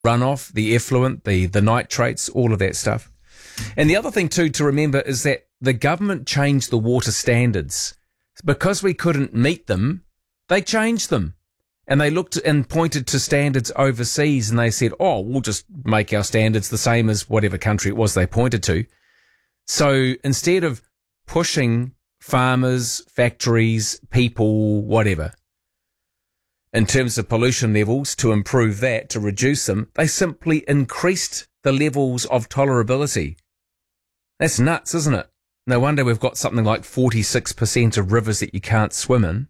runoff, the effluent, the nitrates, all of that stuff. And the other thing too to remember is that the government changed the water standards. Because we couldn't meet them, they changed them. And they looked and pointed to standards overseas and they said, oh, we'll just make our standards the same as whatever country it was they pointed to. So instead of pushing farmers, factories, people, whatever, in terms of pollution levels to improve that, to reduce them, they simply increased the levels of tolerability. That's nuts, isn't it? No wonder we've got something like 46% of rivers that you can't swim in.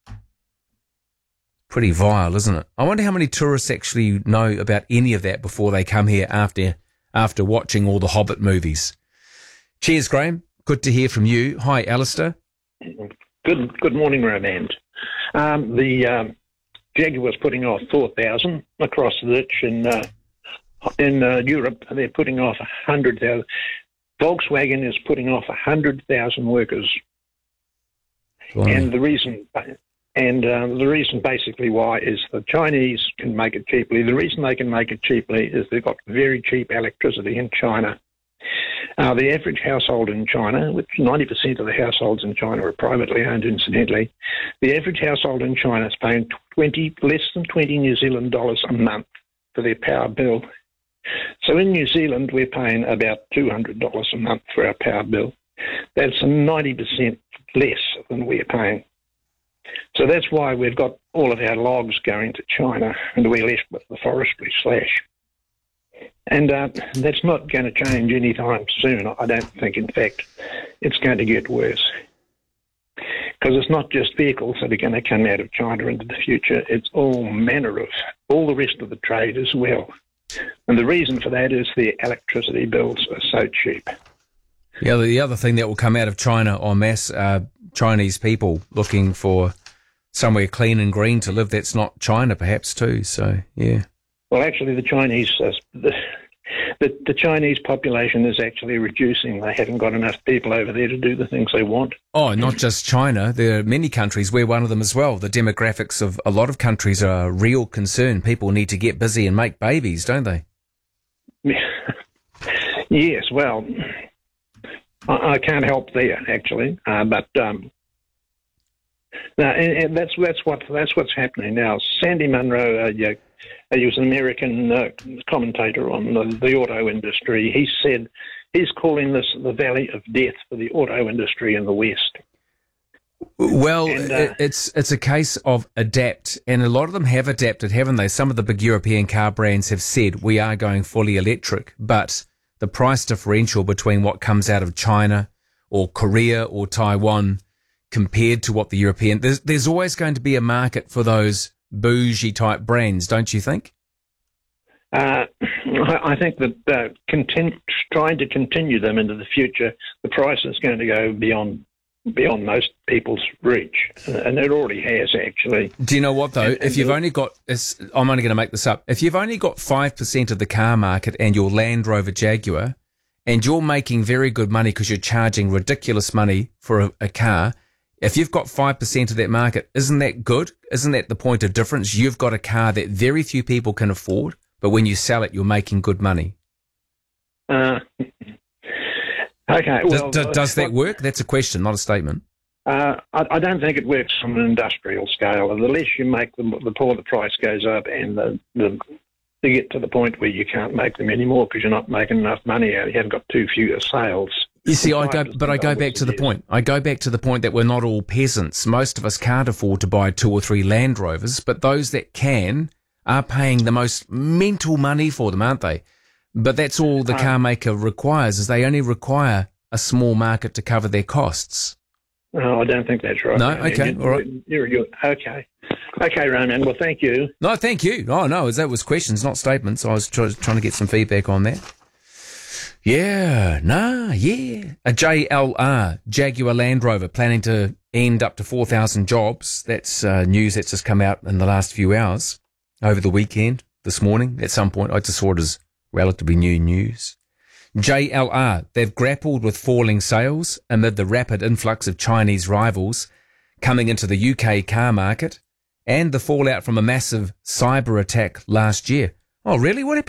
Pretty vile, isn't it? I wonder how many tourists actually know about any of that before they come here after watching all the Hobbit movies. Cheers, Graham. Good to hear from you. Hi, Alistair. Good morning, Romand. The Jaguar's putting off 4,000 across the ditch in Europe. They're putting off 100,000. Volkswagen is putting off 100,000 workers. Blimey. And the reason basically why is the Chinese can make it cheaply. The reason they can make it cheaply is they've got very cheap electricity in China. The average household in China, which 90% of the households in China are privately owned, incidentally, the average household in China is paying less than 20 New Zealand dollars a month for their power bill. So in New Zealand, we're paying about $200 a month for our power bill. That's 90% less than we're paying. So that's why we've got all of our logs going to China and we're left with the forestry slash. And that's not going to change anytime soon, I don't think. In fact, it's going to get worse. Because it's not just vehicles that are going to come out of China into the future. It's all the rest of the trade as well. And the reason for that is the electricity bills are so cheap. Yeah, the other thing that will come out of China en masse are Chinese people looking for somewhere clean and green to live that's not China perhaps too. So, yeah. Well, actually, the Chinese population is actually reducing. They haven't got enough people over there to do the things they want. Oh, not just China. There are many countries. We're one of them as well. The demographics of a lot of countries are a real concern. People need to get busy and make babies, don't they? Yes, well, I can't help there, actually. But that's what's happening now. Sandy Munro, he was an American commentator on the auto industry. He said he's calling this the valley of death for the auto industry in the West. Well, it's a case of adapt, and a lot of them have adapted, haven't they? Some of the big European car brands have said we are going fully electric, but the price differential between what comes out of China or Korea or Taiwan compared to what the European... There's always going to be a market for those bougie type brands, don't you think? I think that trying to continue them into the future, the price is going to go beyond most people's reach, and it already has, actually. Do you know what, though? If you've only got... I'm only going to make this up. If you've only got 5% of the car market and your Land Rover Jaguar, and you're making very good money because you're charging ridiculous money for a car... If you've got 5% of that market, isn't that good? Isn't that the point of difference? You've got a car that very few people can afford, but when you sell it, you're making good money. Okay. Well, does that work? That's a question, not a statement. I don't think it works on an industrial scale. The less you make them, the more the price goes up, and you get to the point where you can't make them anymore because you're not making enough money out. You haven't got too few sales. You see, I go back to the point. I go back to the point that we're not all peasants. Most of us can't afford to buy 2 or 3 Land Rovers, but those that can are paying the most mental money for them, aren't they? But that's all the car maker requires, is they only require a small market to cover their costs. No, I don't think that's right. No? Okay, all right. Okay. Okay, Ronan, well, thank you. No, thank you. Oh, no, that was questions, not statements. I was trying to get some feedback on that. Yeah. A JLR, Jaguar Land Rover, planning to end up to 4,000 jobs. That's news that's just come out in the last few hours, over the weekend, this morning. At some point, I just saw it as relatively new news. JLR, they've grappled with falling sales amid the rapid influx of Chinese rivals coming into the UK car market and the fallout from a massive cyber attack last year. Oh, really? What happened?